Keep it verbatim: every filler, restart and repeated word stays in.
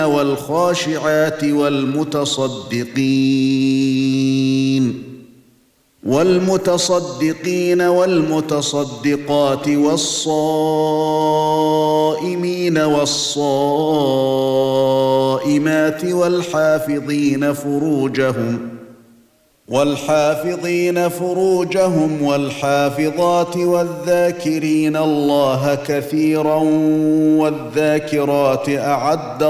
والخاشعات والمتصدقين والمتصدقين والمتصدقات والصائمين والصائمات والحافظين فروجهم والحافظين فروجهم والحافظات والذاكرين الله كثيرا والذاكرات أعد